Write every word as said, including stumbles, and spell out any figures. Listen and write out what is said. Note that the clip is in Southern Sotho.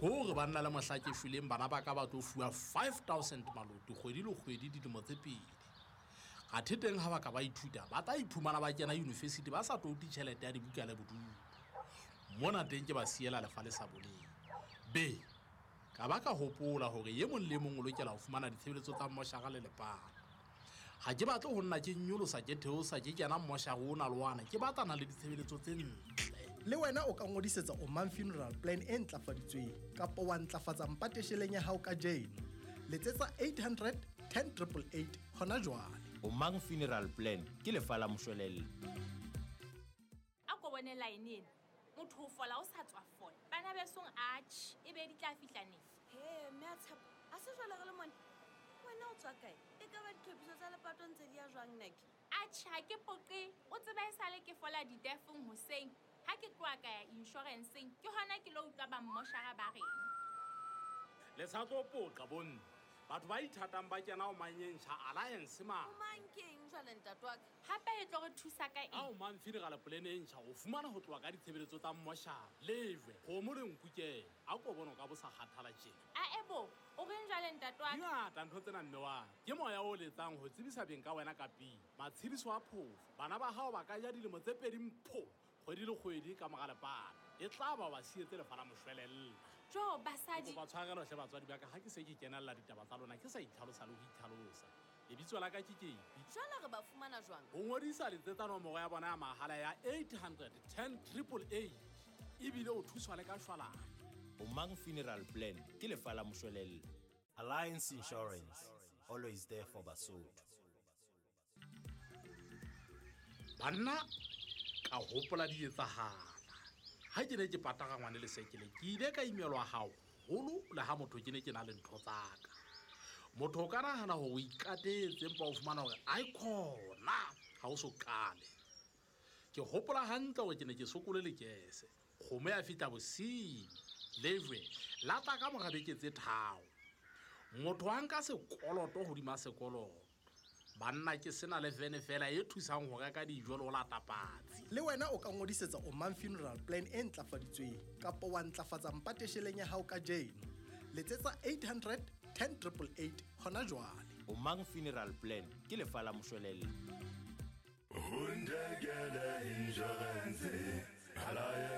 hore banna le mohlake fileng bana ba ka ba tlo fuwa five thousand maloto kgwedi le kgwedi dilemo tse pedi. Athe teng ha ba ka ba ithuta ba tla iphumana ba kena university ba sa tlo titjhelete ya dibuka le bodulo. Mona teng ke ba siela lefa le sa boleng. B ka ba ka hopola hore ye mong le mong o lokela ho fumana ditshebeletso tsa mmoshara le lepana. Ha ke batle ho nna ke nyolosa ke theosa ke kena mmoshara ona le wana ke batlana le ditshebeletso tse ntle. Le wena o ka ngodisetsa Oman Funeral Plan e ntlafaditsweng kapa wa ntlafatsa mpatesheleng ya hao ka jeno. Letsetsa eight hundred ten eight eight eight hona jwale. Oman Funeral Plan ke lefa la moshwelella. A ko bone line ena motho o fola o sa tswa fola bana besong arch e be di tla fihla nefe. He mme a tshepo a se jwale re le mona wena o tswa kae e ka ba ditlhophiso tsa lepato ntse di ya jwang neke Arch ha ke poqe o tseba e sale ke fola di defeng hoseng ha ke tloa ka ya insurance-eng ke hona ke lo utlwa ba mmoshara ba reng. Le sa tlo poqa bonne batho ba ithatang ba kena o manyensha alliance ma o mankeng jwale ntatwa ka Hape e tlo re thusa ka a o eng? man funeral plan e ntjha o fumana ho tloa ka ditshebeletso tsa mmoshara lejwe go mo le nkukela a ko bona ka bo sa kgathala tjena. A ebo o reng jwale ntatwa ka Ngata ntho tsena mme wa ke moya o letsang ho tsebisa beng ka wena ka pi matshidiso a phofu bana ba hao ba ka ja dilemo tse pedi mpho kgwedi le kgwedi ka mogale pana e tla ba ba sietse le fala moshwelella. Jo basadi Ba tshwarelo hle batswadi ba ka ha ke se ke kenella ditaba tsa lona ke sa itlhalosa le ho itlhalosa e bitso la ka ke ke jwale re ba fumana jwang ho ngodisa letsetsa nomoro ya bona ya mahala ya eight hundred ten eight eight eight ebile o thuswa le ka shwalana. Oman Funeral Plan ke lefa la moshwelella. Alliance Insurance, always there for Basotho. Banna ka hopola di etsahala ha ke ne ke pataka ngwane le sekele ke ile ka imelwa haholo le ha motho ke ne ke na le ntho tsaka. Motho ka nahana ho ikatetse empa o fumana hore ai khona ha o so kale. Ke hopola hantle hore ke ne ke sokole le kese kgomo ya fita bosiu lejwe la ta ka mora beke tse tharo. Motho a nka sekoloto hodima sekoloto banna ke sena le vene fela e thusang ho reka dijo le ho lata patsi. Le wena o ka ngodisetsa Oman Funeral Plan e ntlafaditsweng kapa wa ntlafatsa mpatesheleng ya hao ka jeno. Letsetsa eight hundred ten eight eight eight hona jwale. Oman Funeral Plan ke lefa la moshwelella. Hundegele insurance.